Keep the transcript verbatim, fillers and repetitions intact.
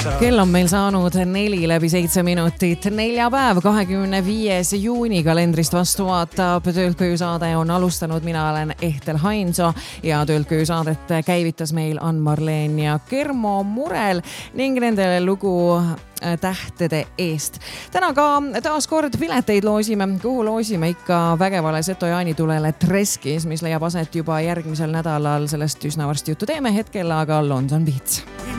Kell on meil saanud neli läbi seitse minutit. Neljapäev, kahekümne viies juuni kalendrist vastu vaatab. Töölt koju saade on alustanud. Mina olen Ehtel Hainso ja töölt koju saadet käivitas meil Ann-Marleen ja Kermo Murel ning nendele lugu tähtede eest. Täna ka taas kord pileteid loosime, kuhu loosime ikka vägevale Seto jaanitulele Treskis, mis leiab aset juba järgmisel nädalal. Sellest üsna varsti juttu teeme hetkel, aga London Beats.